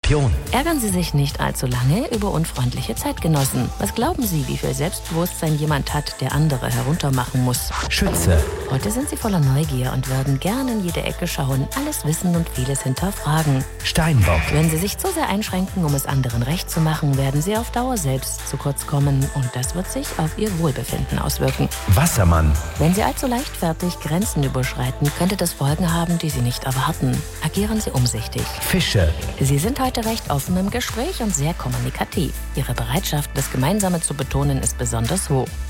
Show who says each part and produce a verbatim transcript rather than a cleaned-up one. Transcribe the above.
Speaker 1: Skorpion.
Speaker 2: Ärgern Sie sich nicht allzu lange über unfreundliche Zeitgenossen. Was glauben Sie, wie viel Selbstbewusstsein jemand hat, der andere heruntermachen muss?
Speaker 1: Schütze.
Speaker 2: Heute sind Sie voller Neugier und würden gerne in jede Ecke schauen, alles wissen und vieles hinterfragen.
Speaker 1: Steinbock.
Speaker 2: Wenn Sie sich zu sehr einschränken, um es anderen recht zu machen, werden Sie auf Dauer selbst zu kurz kommen und das wird sich auf Ihr Wohlbefinden auswirken.
Speaker 1: Wassermann.
Speaker 2: Wenn Sie allzu leichtfertig Grenzen überschreiten, könnte das Folgen haben, die Sie nicht erwarten. Agieren Sie umsichtig.
Speaker 1: Fische.
Speaker 2: Sie sind heute recht offen im Gespräch und sehr kommunikativ. Ihre Bereitschaft, das Gemeinsame zu betonen, ist besonders hoch.